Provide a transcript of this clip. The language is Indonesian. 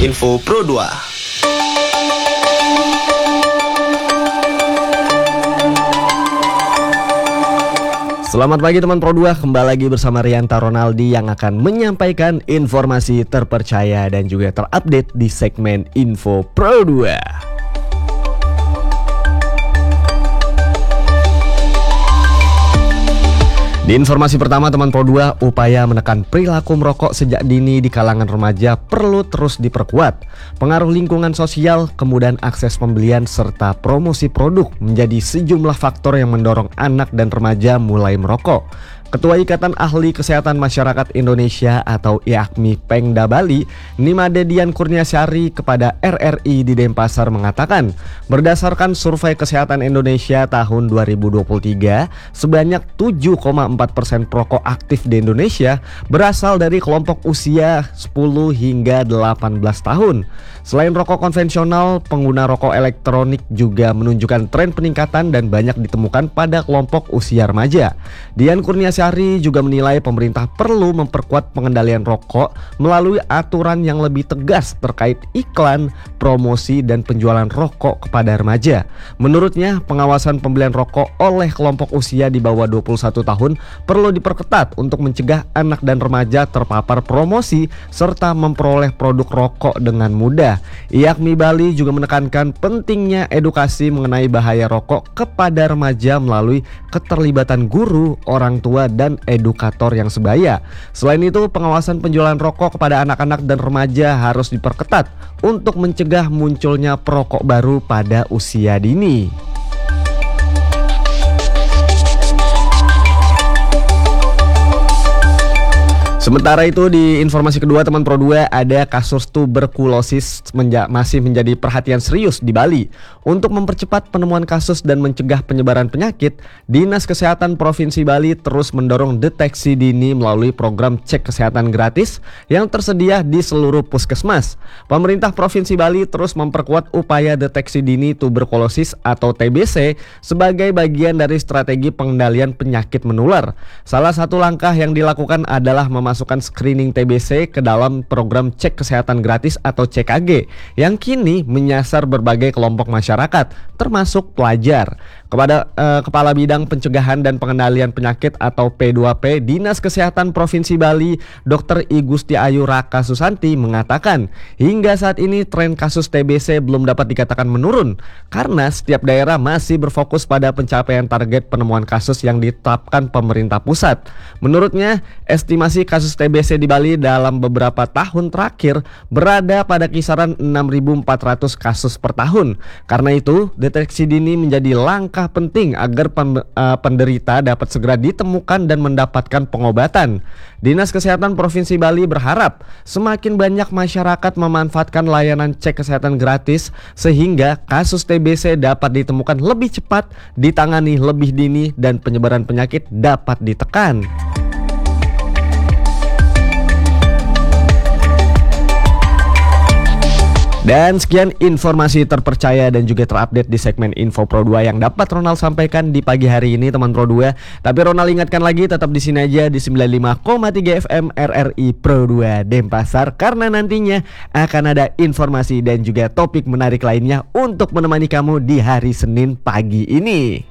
Info Pro 2. Selamat pagi teman Pro 2, kembali lagi bersama Rianta Ronaldi yang akan menyampaikan informasi terpercaya dan juga terupdate di segmen Info Pro 2. Di informasi pertama teman Pro 2, upaya menekan perilaku merokok sejak dini di kalangan remaja perlu terus diperkuat. Pengaruh lingkungan sosial, kemudahan akses pembelian, serta promosi produk menjadi sejumlah faktor yang mendorong anak dan remaja mulai merokok. Ketua Ikatan Ahli Kesehatan Masyarakat Indonesia atau IAKMI Pengda Bali, Nimade Dian Kurniasari kepada RRI di Denpasar mengatakan, berdasarkan survei kesehatan Indonesia tahun 2023, sebanyak 7,4% perokok aktif di Indonesia berasal dari kelompok usia 10 hingga 18 tahun. Selain rokok konvensional, pengguna rokok elektronik juga menunjukkan tren peningkatan dan banyak ditemukan pada kelompok usia remaja. Dian Kurniasari juga menilai pemerintah perlu memperkuat pengendalian rokok melalui aturan yang lebih tegas terkait iklan, promosi, dan penjualan rokok kepada remaja. Menurutnya, pengawasan pembelian rokok oleh kelompok usia di bawah 21 tahun perlu diperketat untuk mencegah anak dan remaja terpapar promosi serta memperoleh produk rokok dengan mudah. IAKMI Bali juga menekankan pentingnya edukasi mengenai bahaya rokok kepada remaja melalui keterlibatan guru, orang tua, dan edukator yang sebaya. Selain itu, pengawasan penjualan rokok kepada anak-anak dan remaja harus diperketat untuk mencegah munculnya perokok baru pada usia dini. Sementara itu di informasi kedua teman Pro 2, ada kasus tuberkulosis masih menjadi perhatian serius di Bali. Untuk mempercepat penemuan kasus dan mencegah penyebaran penyakit, Dinas Kesehatan Provinsi Bali terus mendorong deteksi dini melalui program cek kesehatan gratis yang tersedia di seluruh puskesmas. Pemerintah Provinsi Bali terus memperkuat upaya deteksi dini tuberkulosis atau TBC sebagai bagian dari strategi pengendalian penyakit menular. Salah satu langkah yang dilakukan adalah memasukkan screening TBC ke dalam program cek kesehatan gratis atau CKG yang kini menyasar berbagai kelompok masyarakat termasuk pelajar. Kepada Kepala Bidang Pencegahan dan Pengendalian Penyakit atau P2P Dinas Kesehatan Provinsi Bali, Dr. I Gusti Ayu Raka Susanti mengatakan, hingga saat ini tren kasus TBC belum dapat dikatakan menurun karena setiap daerah masih berfokus pada pencapaian target penemuan kasus yang ditetapkan pemerintah pusat. Menurutnya, estimasi kasus TBC di Bali dalam beberapa tahun terakhir berada pada kisaran 6.400 kasus per tahun. Karena itu, deteksi dini menjadi langkah penting agar penderita dapat segera ditemukan dan mendapatkan pengobatan. Dinas Kesehatan Provinsi Bali berharap semakin banyak masyarakat memanfaatkan layanan cek kesehatan gratis sehingga kasus TBC dapat ditemukan lebih cepat, ditangani lebih dini, dan penyebaran penyakit dapat ditekan. Dan sekian informasi terpercaya dan juga terupdate di segmen Info Pro 2 yang dapat Ronald sampaikan di pagi hari ini teman Pro 2. Tapi Ronald ingatkan lagi, tetap di sini aja di 95,3 FM RRI Pro 2 Denpasar, karena nantinya akan ada informasi dan juga topik menarik lainnya untuk menemani kamu di hari Senin pagi ini.